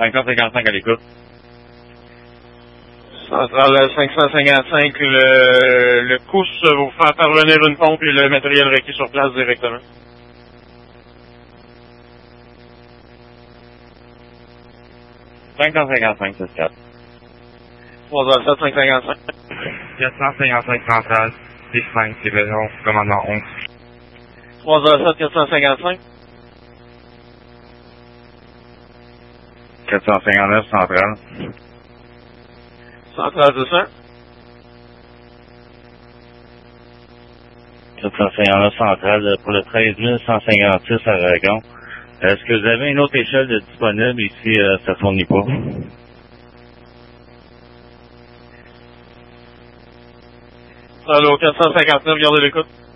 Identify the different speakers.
Speaker 1: 555 à l'écoute.
Speaker 2: Centrale 555, le COUS vous faire parvenir une pompe et le matériel requis sur place directement.
Speaker 1: $555, c'est 4.
Speaker 2: 307 555.
Speaker 3: 455 centrale, C5, livraison, commandant 11.
Speaker 2: 307 455.
Speaker 1: 459 centrale.
Speaker 2: Centrale 200.
Speaker 1: 459 centrale pour le 13 156 à Aragon. Est-ce que vous avez une autre échelle de disponible ici, ça ne fournit pas?
Speaker 2: Allô, 459, gardez l'écoute.